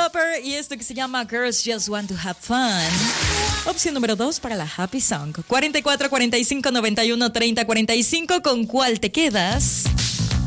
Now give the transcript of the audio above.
Lover y esto que se llama Girls Just Want to Have Fun. Opción número 2 para la Happy Song. 44 45 91 30 45. ¿Con cuál te quedas?